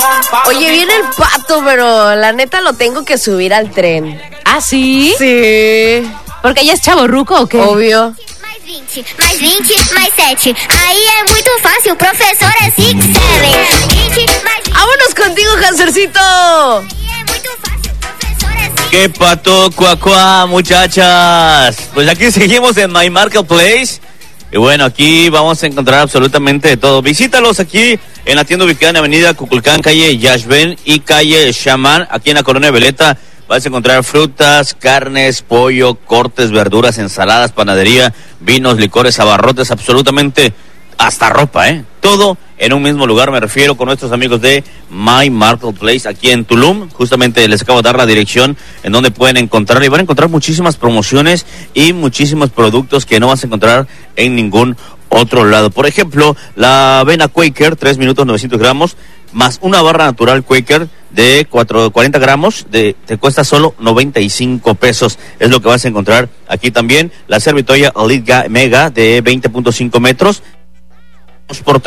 Oye, viene el Pato, pero la neta lo tengo que subir al tren. ¿Ah, sí? Sí. ¿Porque ella es chavorruco o qué? Obvio. Mais 20, mais 7. Aí é muito fácil, o professor é 6, 7. 20 mais 20. ¡Vámonos contigo, Hansercito! Aí é muito fácil, o professor é 6. ¿Qué pato, cuacuá, muchachas? Pues aquí seguimos en My Marketplace. Y bueno, aquí vamos a encontrar absolutamente de todo. Visítalos aquí en la tienda ubicada en Avenida Cuculcán, calle Yashben y calle Shaman, aquí en la colonia Veleta. Vas a encontrar frutas, carnes, pollo, cortes, verduras, ensaladas, panadería, vinos, licores, abarrotes, absolutamente hasta ropa, ¿eh? Todo en un mismo lugar, me refiero con nuestros amigos de My Marketplace aquí en Tulum. Justamente les acabo de dar la dirección en donde pueden encontrar y van a encontrar muchísimas promociones y muchísimos productos que no vas a encontrar en ningún otro lado. Por ejemplo, la avena Quaker, 3 minutos, 900 gramos, más una barra natural Quaker de 40 gramos, te cuesta solo 95 pesos. Es lo que vas a encontrar aquí también. La Servitoya Elite Mega de 20.5 metros, por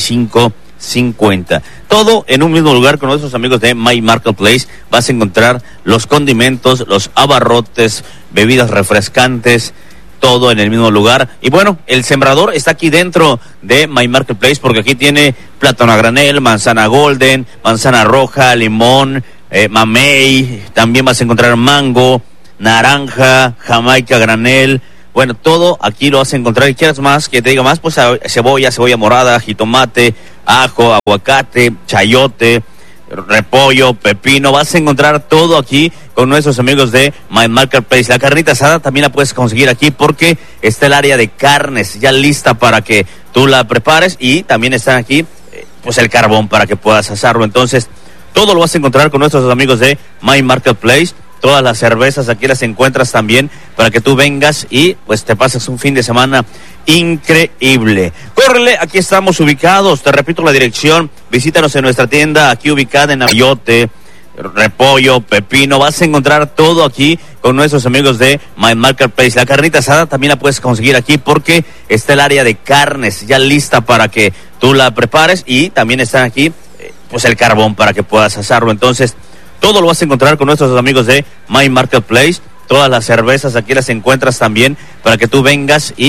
35.50. Todo en un mismo lugar con nuestros amigos de My Marketplace. Vas a encontrar los condimentos, los abarrotes, bebidas refrescantes, todo en el mismo lugar. Y bueno, el sembrador está aquí dentro de My Marketplace porque aquí tiene plátano a granel, manzana golden, manzana roja, limón, mamey. También vas a encontrar mango, naranja, jamaica a granel. Bueno, todo aquí lo vas a encontrar. Y quieres más, que te diga más, pues cebolla morada, jitomate, ajo, aguacate, chayote, repollo, pepino. Vas a encontrar todo aquí con nuestros amigos de My Marketplace. La carnita asada también la puedes conseguir aquí porque está el área de carnes ya lista para que tú la prepares, y también están aquí pues el carbón para que puedas asarlo. Entonces, todo lo vas a encontrar con nuestros amigos de My Marketplace. Todas las cervezas aquí las encuentras también para que tú vengas y pues te pases un fin de semana increíble. Córrele, aquí estamos ubicados, te repito la dirección, visítanos en nuestra tienda aquí ubicada en ayote, repollo, pepino. Vas a encontrar todo aquí con nuestros amigos de My Marketplace. La carnita asada también la puedes conseguir aquí porque está el área de carnes ya lista para que tú la prepares, y también están aquí pues el carbón para que puedas asarlo. Entonces, todo lo vas a encontrar con nuestros amigos de My Marketplace. Todas las cervezas aquí las encuentras también para que tú vengas y